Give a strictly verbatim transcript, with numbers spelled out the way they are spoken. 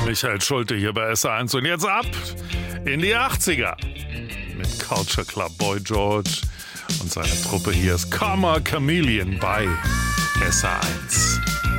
Michael Schulte hier bei S eins und jetzt ab in die achtziger mit Culture Club Boy George und seine Truppe. Hier ist Karma Chameleon bei S eins.